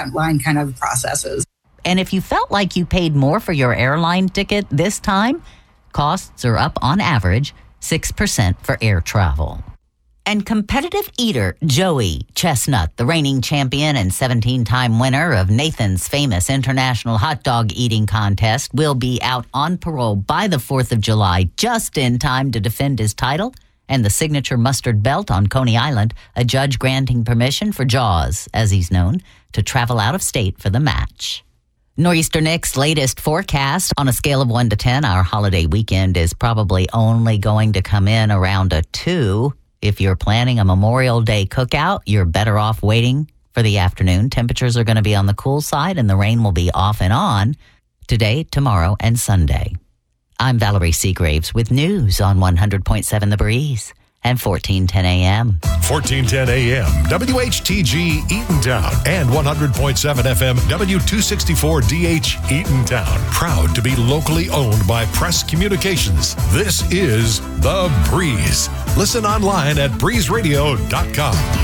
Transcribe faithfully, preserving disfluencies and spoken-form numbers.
airline kind of processes. And if you felt like you paid more for your airline ticket this time, costs are up on average six percent for air travel. And competitive eater Joey Chestnut, the reigning champion and seventeen-time winner of Nathan's famous international hot dog eating contest, will be out on parole by the fourth of July, just in time to defend his title and the signature mustard belt on Coney Island, a judge granting permission for Jaws, as he's known, to travel out of state for the match. Nor'easter Nick's latest forecast: on a scale of one to ten, our holiday weekend is probably only going to come in around a two. If you're planning a Memorial Day cookout, you're better off waiting for the afternoon. Temperatures are going to be on the cool side, and the rain will be off and on today, tomorrow, and Sunday. I'm Valerie Seagraves with news on one hundred point seven The Breeze and fourteen ten a.m. fourteen ten a.m. W H T G Eatontown and one hundred point seven F M W two sixty-four D H Eatontown. Proud to be locally owned by Press Communications. This is The Breeze. Listen online at breeze radio dot com.